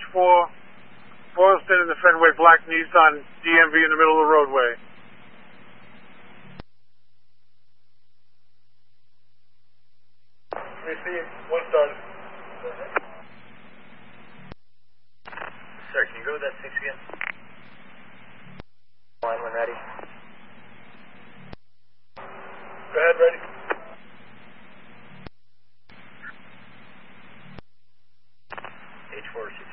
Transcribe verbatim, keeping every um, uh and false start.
four, Boylston in the Fenway, Black Nissan, D M V in the middle of the roadway. We see you. One started. Sir, can you go with that six again? Line when ready. Go ahead, ready. H four six.